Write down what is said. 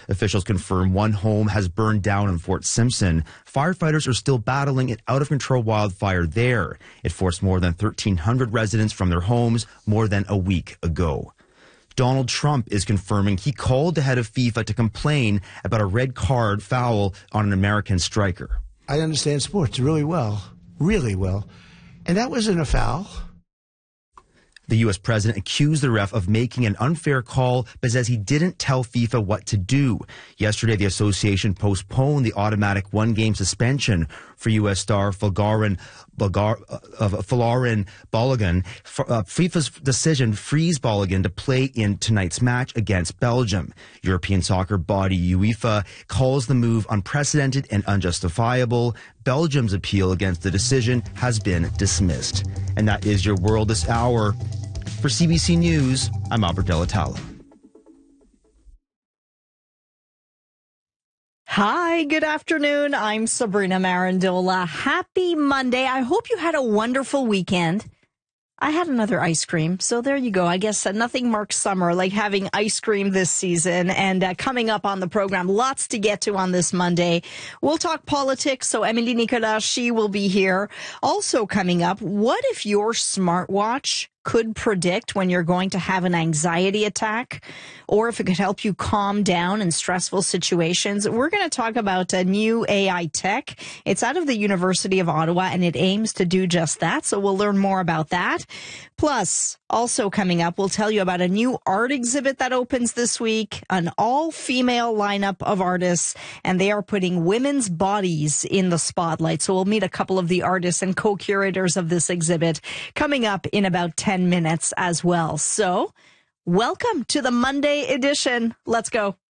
Officials confirm one home has burned down in Fort Simpson. Firefighters are still battling an out-of-control wildfire there. It forced more than 1,300 residents from their homes more than a week ago. Donald Trump is confirming he called the head of FIFA to complain about a red card foul on an American striker. I understand sports really well. And that wasn't a foul. The U.S. president accused the ref of making an unfair call, but says he didn't tell FIFA what to do. Yesterday, the association postponed the automatic one-game suspension for U.S. star Folarin Balogun. FIFA's decision frees Balogun to play in tonight's match against Belgium. European soccer body UEFA calls the move unprecedented and unjustifiable. Belgium's appeal against the decision has been dismissed. And that is your world this hour. For CBC News, I'm Albert Delatalo. Hi, good afternoon. I'm Sabrina Marandola. Happy Monday. I hope you had a wonderful weekend. I had another ice cream, so there you go. I guess nothing marks summer like having ice cream this season. And coming up on the program, lots to get to on this Monday. We'll talk politics, so Emily Nicolas, she will be here. Also coming up, what if your smartwatch could predict when you're going to have an anxiety attack, or if it could help you calm down in stressful situations? We're going to talk about a new AI tech. It's out of the University of Ottawa, and it aims to do just that. So we'll learn more about that. Plus, also coming up, we'll tell you about a new art exhibit that opens this week, an all-female lineup of artists, and they are putting women's bodies in the spotlight. So we'll meet a couple of the artists and co-curators of this exhibit coming up in about 10 minutes as well. So welcome to the Monday edition. Let's go.